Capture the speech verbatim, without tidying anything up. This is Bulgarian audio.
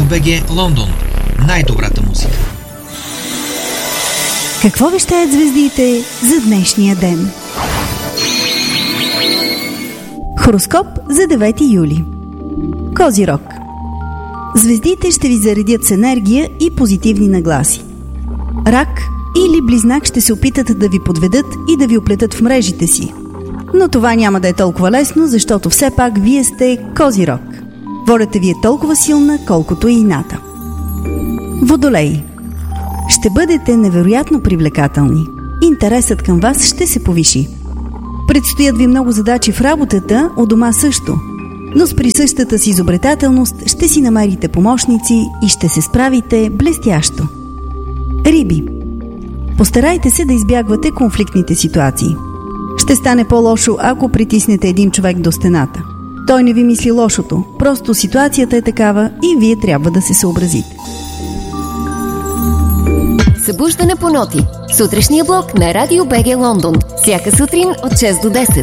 БГ Лондон. Най-добрата музика. Какво вещаят звездите за днешния ден? Хороскоп за девети юли. Козирог. Звездите ще ви заредят с енергия и позитивни нагласи. Рак или Близнак ще се опитат да ви подведат и да ви оплетат в мрежите си. Но това няма да е толкова лесно, защото все пак вие сте Козирог. Волята ви е толкова силна, колкото и ината. Водолей. Ще бъдете невероятно привлекателни. Интересът към вас ще се повиши. Предстоят ви много задачи в работата, у дома също. Но с присъщата си изобретателност ще си намерите помощници и ще се справите блестящо. Риби. Постарайте се да избягвате конфликтните ситуации. Ще стане по-лошо, ако притиснете един човек до стената. Той не ви мисли лошото, просто ситуацията е такава и вие трябва да се съобразите. Събуждане по ноти. Сутрешния блок на Радио БГ Лондон. Всяка сутрин от шест до десет.